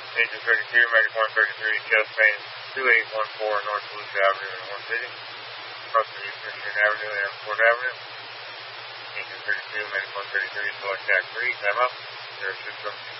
Engine 32, Medic 133, chest pain 2814 North Volusia Avenue in Horn City. Crossing East Michigan Avenue and Fort Avenue. Engine 32, Medic 133, select Jack 3, time up. 0617.